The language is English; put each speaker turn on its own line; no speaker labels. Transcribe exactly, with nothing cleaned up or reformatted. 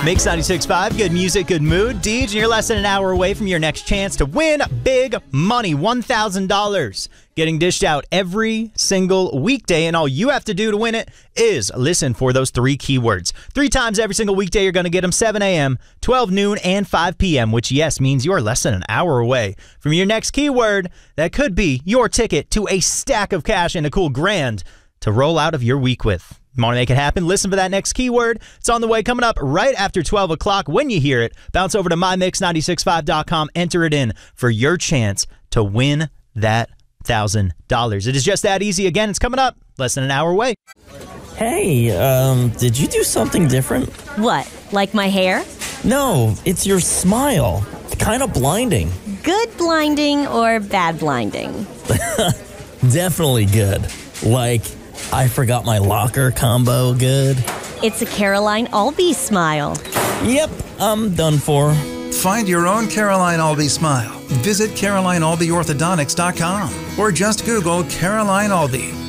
Mix ninety-six point five, good music, good mood. Deej, and you're less than an hour away from your next chance to win big money, one thousand dollars. Getting dished out every single weekday, and all you have to do to win it is listen for those three keywords. Three times every single weekday, you're going to get them seven a.m., twelve noon, and five p.m., which, yes, means you are less than an hour away from your next keyword. That could be your ticket to a stack of cash and a cool grand to roll out of your week with. You want to make it happen? Listen for that next keyword. It's on the way, coming up right after twelve o'clock. When you hear it, bounce over to my mix nine six five dot com. Enter it in for your chance to win that one thousand dollars. It is just that easy. Again, it's coming up less than an hour away.
Hey, um, did you do something different?
What, like my hair?
No, it's your smile. It's kind of blinding.
Good blinding or bad blinding?
Definitely good. Like, I forgot my locker combo good.
It's a Caroline Albee smile.
Yep, I'm done for.
Find your own Caroline Albee smile. Visit Caroline Albee Orthodontics dot com or just Google Caroline Albee.